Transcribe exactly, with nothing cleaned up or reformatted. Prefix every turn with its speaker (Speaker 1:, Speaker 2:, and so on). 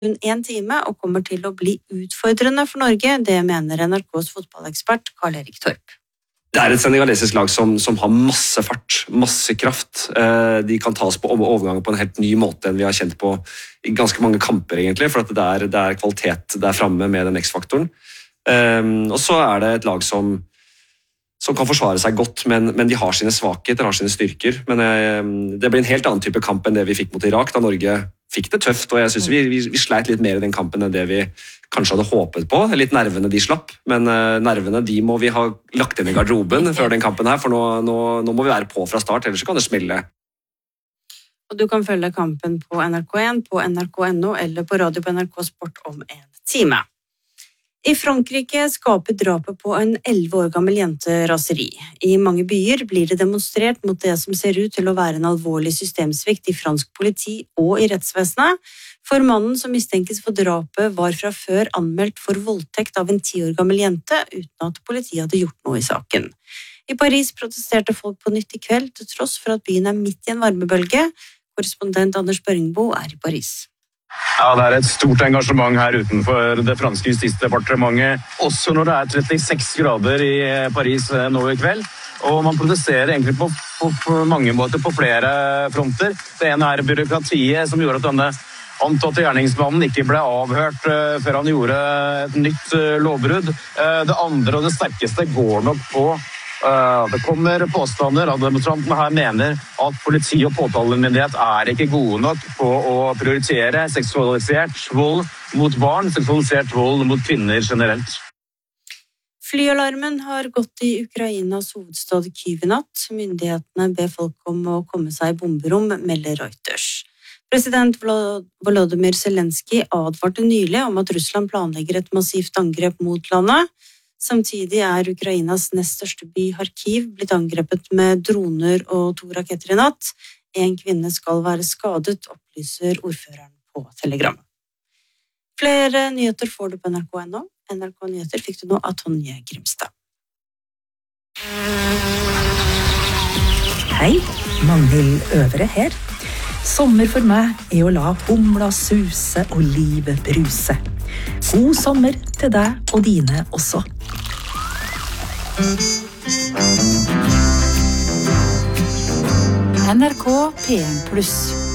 Speaker 1: kun en time og kommer til å bli utfordrende for Norge, det mener N R K's fotballekspert Karl Erik Torp.
Speaker 2: Det er et senegalesisk lag som, som har masse fart, masse kraft. De kan ta oss på overgang på en helt ny måte enn vi har kjent på i ganske mange kamper, egentlig, for at det er, det er kvalitet der fremme med den X-faktoren. Og så er det et lag som, som kan forsvare seg godt, men, men de har sine svakheter, har sine styrker. Men det blir en helt annen type kamp enn det vi fikk mot Irak, da Norge fikk det tøft, og jeg synes vi, vi, vi sleit litt mer i den kampen enn det vi kanskje hadde håpet på. Litt nervene de slapp, men uh, nervene de må vi ha lagt inn i garderoben før den kampen her, for nå, nå, nå må vi være på fra start, ellers så kan det smelle.
Speaker 1: Og du kan følge kampen på N R K en, på N R K punktum no eller på radio på N R K Sport om en time. I Frankrike skaper drapet på en elleve år gammel jente raseri. I mange byer blir det demonstrert mot det som ser ut til å være en alvorlig systemsvikt i fransk politi og i rettsvesenet, for mannen som mistenkes for drapet var fra før anmeldt for voldtekt av en ti år gammel jente, uten at politiet hadde gjort noe i saken. I Paris protesterte folk på nytt i kveld, til tross for at byen er midt i en varmebølge. Korrespondent Anders Børingbo er i Paris.
Speaker 3: Ja, det er et stort engasjement her utenfor det franske justisdepartementet, også når det er trettiseks grader i Paris nå i kveld. Og man protesterer egentlig på, på, på mange måter på flere fronter. Det ene er byråkratiet som gjorde at denne antatte gjerningsmannen ikke ble avhørt uh, før han gjorde et nytt uh, lovbrudd. Uh, det andre og det sterkeste går nok på Uh, det kommer påstander at demonstrantene her mener at politi og påtalemyndighet er ikke gode nok på å prioritere seksualisert vold mot barn, seksualisert vold mot kvinner generelt.
Speaker 1: Flyalarmen har gått i Ukrainas hovedstad Kyiv i natt. Myndighetene ber folk om å komme seg i bomberom, melder Reuters. President Volodymyr Zelenskyj advarte nylig om at Russland planlegger et massivt angrep mot landet. Samtidig er Ukrainas nest største by Kharkiv blitt angrepet med droner og to raketter i natt. En kvinne skal være skadet, opplyser ordføreren på Telegram. Flere nyheter får du på N R K punktum no. N R K Nyheter fikk du nå av Tonje Grimstad.
Speaker 4: Hei, Magnhild Øvre her. Sommer for meg er å la humla suse og livet bruse. God sommer til deg og dine også.
Speaker 5: N R K P en pluss